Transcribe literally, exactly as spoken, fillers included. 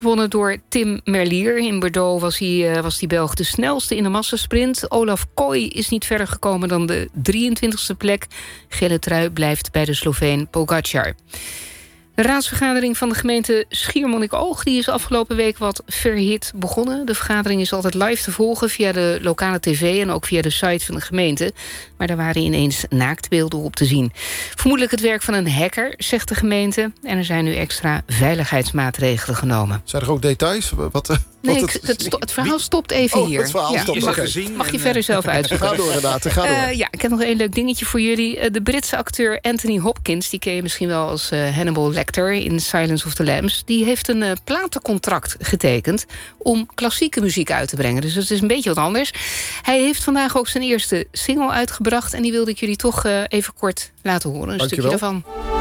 Gewonnen door Tim Merlier. In Bordeaux was hij, uh, was die Belg de snelste in de massasprint. Olaf Kooi is niet verder gekomen dan de drieëntwintigste plek. Gele trui blijft bij de Sloveen Pogačar. De raadsvergadering van de gemeente Schiermonnikoog die is afgelopen week wat verhit begonnen. De vergadering is altijd live te volgen via de lokale tv... en ook via de site van de gemeente. Maar daar waren ineens naaktbeelden op te zien. Vermoedelijk het werk van een hacker, zegt de gemeente. En er zijn nu extra veiligheidsmaatregelen genomen. Zijn er ook details? Wat, uh, nee, wat het, het, sto- het verhaal stopt even oh, hier. het verhaal ja. stopt. Mag, Okay. gezien mag je en, verder zelf uitzoeken. Ga door, Renate, ga door. Uh, ja, ik heb nog één leuk dingetje voor jullie. Uh, de Britse acteur Anthony Hopkins, die ken je misschien wel als uh, Hannibal Lecter in Silence of the Lambs. Die heeft een uh, platencontract getekend om klassieke muziek uit te brengen. Dus dat is een beetje wat anders. Hij heeft vandaag ook zijn eerste single uitgebracht en die wilde ik jullie toch uh, even kort laten horen. Een Dank stukje daarvan.